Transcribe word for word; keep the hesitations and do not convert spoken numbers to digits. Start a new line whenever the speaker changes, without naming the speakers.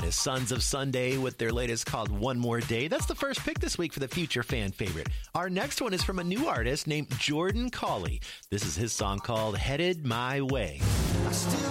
the Sons of Sunday with their latest called One More Day. That's the first pick this week for the future fan favorite. Our next one is from a new artist named Jordan Cawley. This is his song called Headed My Way.